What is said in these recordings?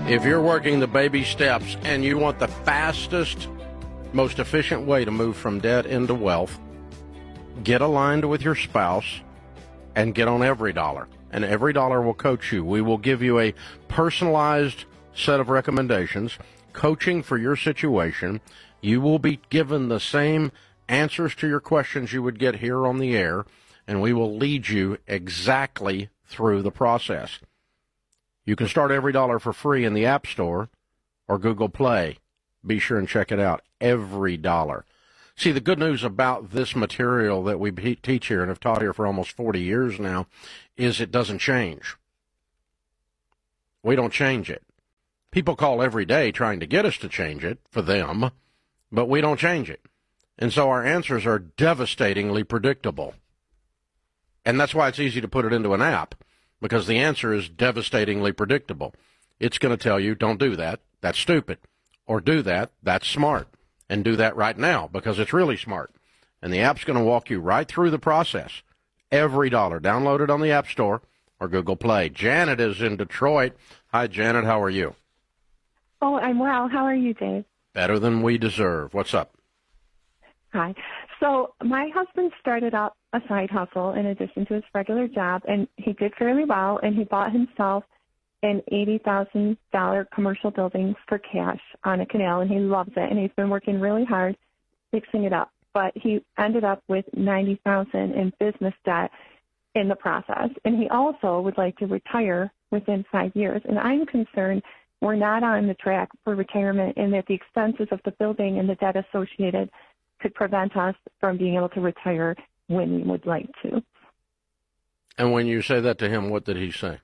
If you're working the baby steps and you want the fastest, most efficient way to move from debt into wealth, get aligned with your spouse and get on Every Dollar. And Every Dollar will coach you. We will give you a personalized set of recommendations, coaching for your situation. You will be given the same answers to your questions you would get here on the air, and we will lead you exactly through the process. You can start Every Dollar for free in the App Store or Google Play. Be sure and check it out. Every Dollar. See, the good news about this material that we teach here and have taught here for almost 40 years now is it doesn't change. We don't change it. People call every day trying to get us to change it for them, but we don't change it. And so our answers are devastatingly predictable. And that's why it's easy to put it into an app, because the answer is devastatingly predictable. It's going to tell you, don't do that, that's stupid. Or do that, that's smart. And do that right now, because it's really smart. And the app's going to walk you right through the process. Every Dollar. Download it on the App Store or Google Play. Janet is in Detroit. Hi, Janet. How are you? Oh, I'm well. How are you, Dave? Better than we deserve. What's up? Hi. So my husband started up a side hustle in addition to his regular job, and he did fairly well, and he bought himself an $80,000 commercial building for cash on a canal, and he loves it, and he's been working really hard fixing it up. But he ended up with $90,000 in business debt in the process, and he also would like to retire within 5 years. And I'm concerned we're not on the track for retirement, and that the expenses of the building and the debt associated could prevent us from being able to retire when we would like to. And when you say that to him, what did he say?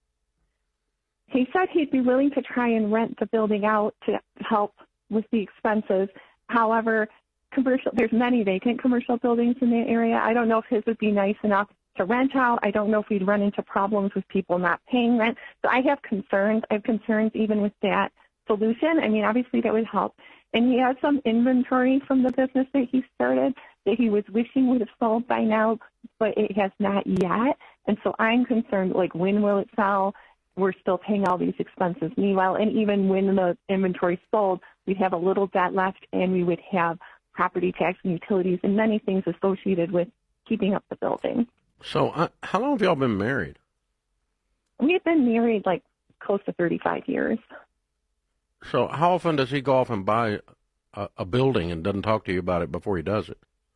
He said he'd be willing to try and rent the building out to help with the expenses. However, there's many vacant commercial buildings in the area. I don't know if his would be nice enough to rent out. I don't know if we'd run into problems with people not paying rent. So I have concerns. I have concerns even with that solution. I mean, obviously that would help. And he has some inventory from the business that he started that he was wishing would have sold by now, but it has not yet. And so I'm concerned, like, when will it sell? We're still paying all these expenses. Meanwhile, and even when the inventory sold, we'd have a little debt left, and we would have property tax and utilities and many things associated with keeping up the building. So how long have y'all been married? We've been married like close to 35 years. So how often does he go off and buy a building and doesn't talk to you about it before he does it?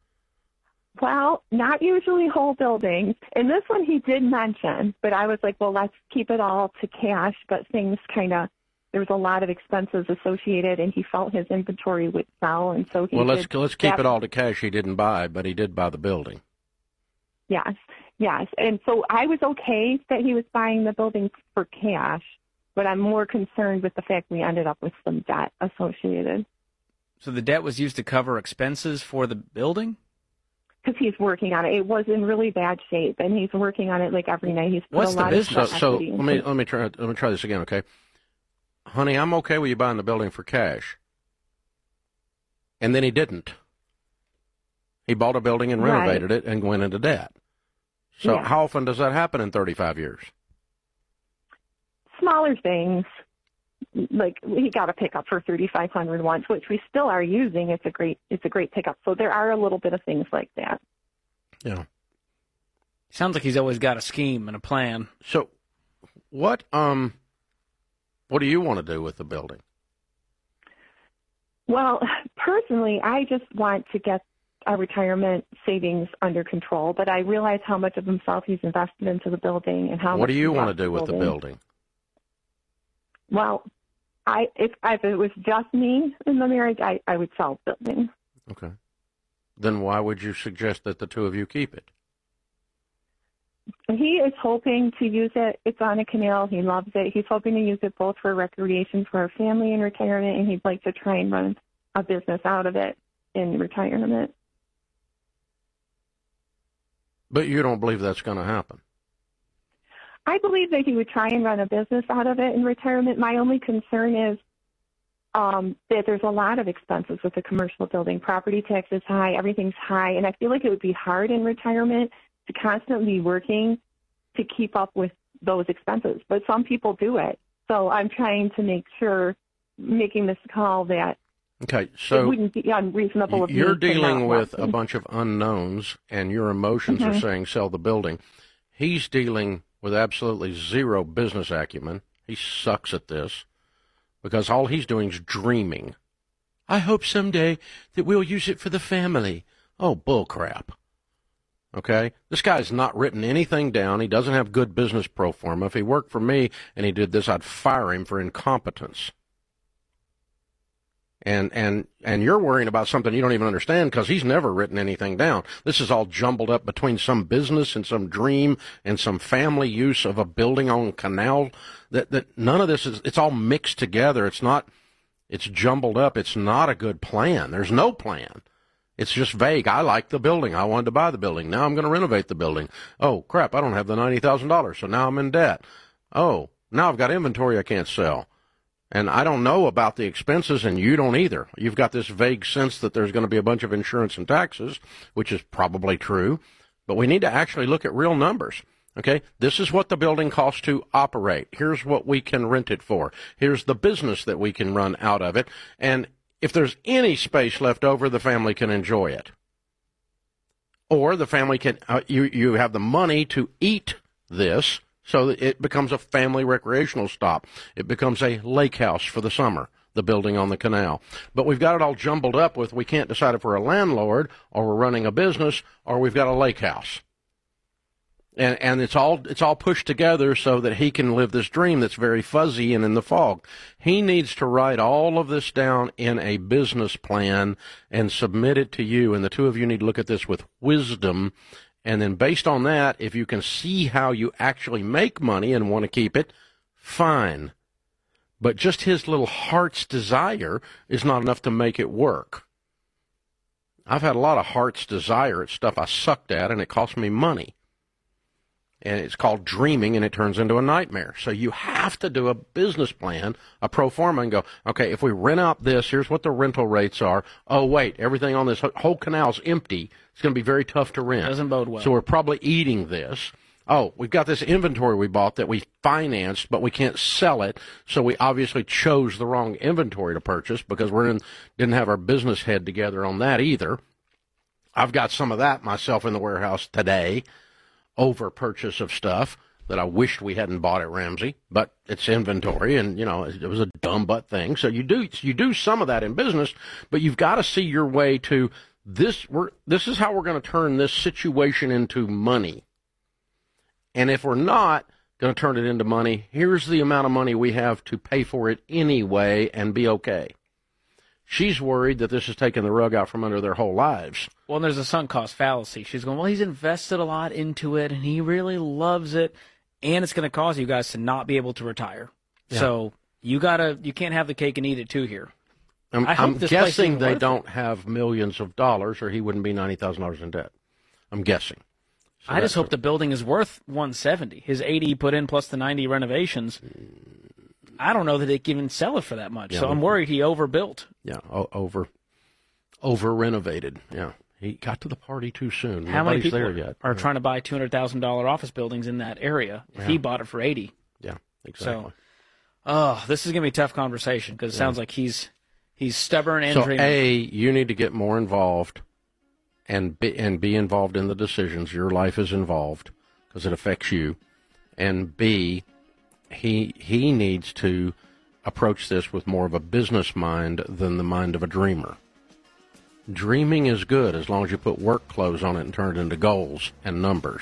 Well, not usually whole buildings. And this one he did mention, but I was like, well, let's keep it all to cash. But things there was a lot of expenses associated, and he felt his inventory would sell. And so he let's keep it all to cash. He didn't buy, but he did buy the building. Yes. And so I was okay that he was buying the building for cash, but I'm more concerned with the fact we ended up with some debt associated. So the debt was used to cover expenses for the building? Because he's working on it. It was in really bad shape, and he's working on it like every night. He's put What's a the lot business? of So let me try this again, okay? Honey, I'm okay with you buying the building for cash. And then he didn't. He bought a building and renovated it and went into debt. So How often does that happen in 35 years? Smaller things. Like he got a pickup for $3,500 once, which we still are using. It's a great pickup. So there are a little bit of things like that. Yeah. Sounds like he's always got a scheme and a plan. So what do you want to do with the building? Well, personally, I just want to get our retirement savings under control, but I realize how much of himself he's invested into the building and how. What do you want to do with the building? Well, if it was just me in the marriage, I would sell the building. Okay. Then why would you suggest that the two of you keep it? He is hoping to use it. It's on a canal. He loves it. He's hoping to use it both for recreation for our family in retirement, and he'd like to try and run a business out of it in retirement. But you don't believe that's going to happen? I believe that he would try and run a business out of it in retirement. My only concern is that there's a lot of expenses with a commercial building. Property tax is high. Everything's high. And I feel like it would be hard in retirement to constantly be working to keep up with those expenses. But some people do it. So I'm trying to make sure, making this call, that okay, so it wouldn't be unreasonable of me you're to dealing not with want a to. bunch of unknowns, and your emotions are saying sell the building. He's dealing with absolutely zero business acumen. He sucks at this because all he's doing is dreaming. I hope someday that we'll use it for the family. Oh, bull crap. Okay? This guy's not written anything down. He doesn't have good business pro forma. If he worked for me and he did this, I'd fire him for incompetence. And you're worrying about something you don't even understand because he's never written anything down. This is all jumbled up between some business and some dream and some family use of a building on a canal. That none of this is, it's all mixed together. It's jumbled up. It's not a good plan. There's no plan. It's just vague. I like the building. I wanted to buy the building. Now I'm going to renovate the building. Oh, crap, I don't have the $90,000, so now I'm in debt. Oh, now I've got inventory I can't sell. And I don't know about the expenses, and you don't either. You've got this vague sense that there's going to be a bunch of insurance and taxes, which is probably true. But we need to actually look at real numbers. Okay, this is what the building costs to operate. Here's what we can rent it for. Here's the business that we can run out of it. And if there's any space left over, the family can enjoy it. Or the family can, you have the money to eat this so that it becomes a family recreational stop. It becomes a lake house for the summer, the building on the canal. But we've got it all jumbled up with we can't decide if we're a landlord or we're running a business or we've got a lake house. And it's all pushed together so that he can live this dream that's very fuzzy and in the fog. He needs to write all of this down in a business plan and submit it to you. And the two of you need to look at this with wisdom. And then based on that, if you can see how you actually make money and want to keep it, fine. But just his little heart's desire is not enough to make it work. I've had a lot of heart's desire at stuff I sucked at, and it cost me money. And it's called dreaming, and it turns into a nightmare. So you have to do a business plan, a pro forma, and go, okay, if we rent out this, here's what the rental rates are. Oh, wait, everything on this whole canal's empty. It's going to be very tough to rent. Doesn't bode well. So we're probably eating this. Oh, we've got this inventory we bought that we financed, but we can't sell it. So we obviously chose the wrong inventory to purchase because didn't have our business head together on that either. I've got some of that myself in the warehouse today. Over purchase of stuff that I wished we hadn't bought at Ramsey, but it's inventory, and it was a dumb butt thing. So you do some of that in business, but you've got to see your way to this. This is how we're going to turn this situation into money. And if we're not going to turn it into money, here's the amount of money we have to pay for it anyway and be okay. She's worried that this is taking the rug out from under their whole lives. Well, and there's a sunk cost fallacy. She's going, well, he's invested a lot into it, and he really loves it, and it's going to cause you guys to not be able to retire. Yeah. So you can't have the cake and eat it too here. I'm guessing they don't have millions of dollars, or he wouldn't be $90,000 in debt. I'm guessing. So I just hope the building is worth $170. His 80 he put in plus the 90 renovations. I don't know that they can even sell it for that much. Yeah, so I'm worried he overbuilt. Yeah, over renovated. Yeah, he got to the party too soon. How many people there yet. Are trying to buy $200,000 office buildings in that area? If he bought it for 80. Yeah, exactly. So, this is gonna be a tough conversation because it sounds like he's stubborn and dreaming. So you need to get more involved, and be involved in the decisions. Your life is involved because it affects you, and B. He needs to approach this with more of a business mind than the mind of a dreamer. Dreaming is good as long as you put work clothes on it and turn it into goals and numbers.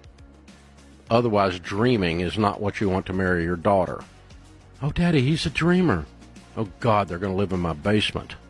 Otherwise, dreaming is not what you want to marry your daughter. Oh, Daddy, he's a dreamer. Oh, God, they're going to live in my basement.